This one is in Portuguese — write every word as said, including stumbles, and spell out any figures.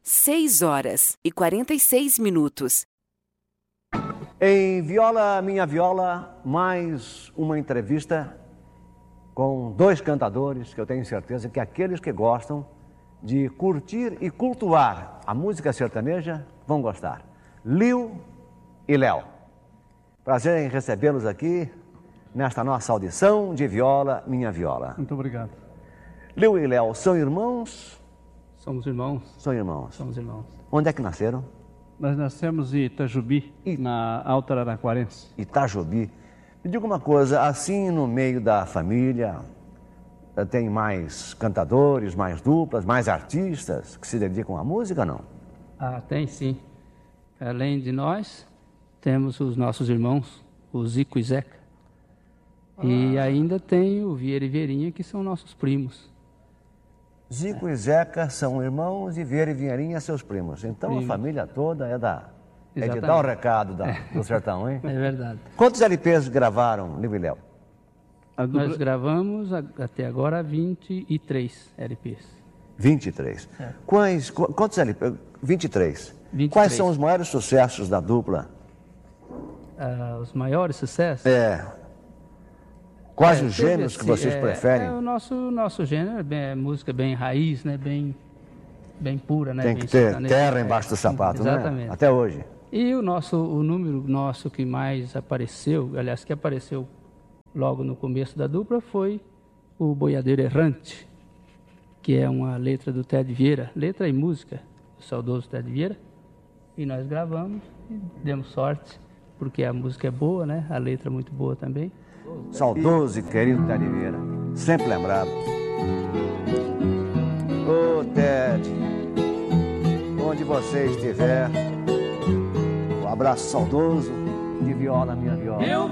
seis horas e quarenta e seis minutos. Em Viola, Minha Viola, mais uma entrevista com dois cantadores que eu tenho certeza que aqueles que gostam de curtir e cultuar a música sertaneja vão gostar. Lil e Léo. Prazer em recebê-los aqui nesta nossa audição de Viola, Minha Viola. Muito obrigado. Lil e Léo são irmãos? Somos irmãos. São irmãos. Somos irmãos. Onde é que nasceram? Nós nascemos em Itajubi, I... na Alta Araraquarense. Itajubi. Me diga uma coisa, assim no meio da família, tem mais cantadores, mais duplas, mais artistas que se dedicam à música, não? Ah, tem sim. Além de nós, temos os nossos irmãos, o Zico e Zeca. Ah. E ainda tem o Vieira e Vieirinha, que são nossos primos. Zico é. e Zeca são irmãos e Vieira e Vieirinha seus primos. Então primos. A família toda é da... Exatamente. É de dar o recado da, do sertão, hein? É verdade. Quantos L Ps gravaram, Lil e Léo? Nós dupla... gravamos até agora vinte e três L Ps. vinte e três. É. Quais, quantos L Ps? vinte e três. vinte e três. Quais são os maiores sucessos da dupla? Uh, os maiores sucessos? É. Quais é, os gêneros esse, que vocês é, preferem? É, o nosso, nosso gênero é, bem, é música bem raiz, né? Bem, bem pura, né? Tem bem que ter sertaneja, terra embaixo do sapato, sim, exatamente. Né? Até hoje. E o, nosso, o número nosso que mais apareceu, aliás, que apareceu logo no começo da dupla, foi o Boiadeiro Errante, que é uma letra do Ted Vieira, letra e música do saudoso Ted Vieira. E nós gravamos e demos sorte, porque a música é boa, né? A letra é muito boa também. Saudoso e querido Ted Vieira, sempre lembrado. Ô oh, Ted, onde você estiver, um abraço saudoso de Viola, Minha Viola. Eu